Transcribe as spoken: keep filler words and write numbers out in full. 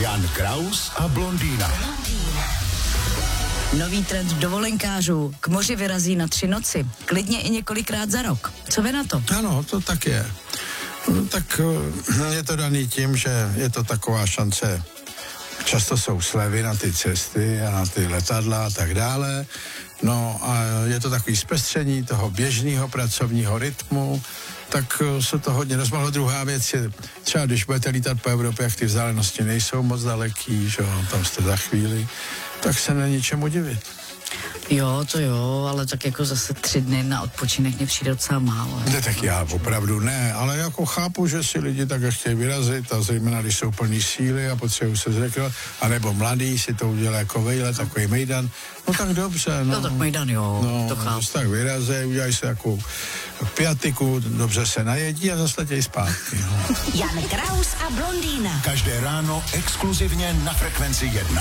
Jan Kraus a blondýna. Nový trend dovolenkářů k moři vyrazí na tři noci, klidně i několikrát za rok. Co vy na to? Ano, to tak je. No, tak je to daný tím, že je to taková šance. Často jsou slevy na ty cesty a na ty letadla a tak dále. No a je to takový zpestření toho běžného pracovního rytmu, tak se to hodně rozmohlo. Druhá věc je, třeba když budete lítat po Evropě, jak ty vzdálenosti nejsou moc daleký, že tam jste za chvíli, tak se není čemu divit. Jo, to jo, ale tak jako zase tři dny na odpočinek mě přijde docela málo. Ne, tak já opravdu ne, ale jako chápu, že si lidi tak chtějí vyrazit a zejména, když jsou plný síly a potřebují se zrekreovat, anebo mladý si to udělá jako vejlet, takový mejdan, no tak dobře, no. No tak mejdan, jo, no, to chápu. tak vyrazí, udělají se jako piatiku, dobře se najedí a zase letějí zpátky. No. Jan Kraus a blondýna. Každé ráno exkluzivně na Frekvenci jedna.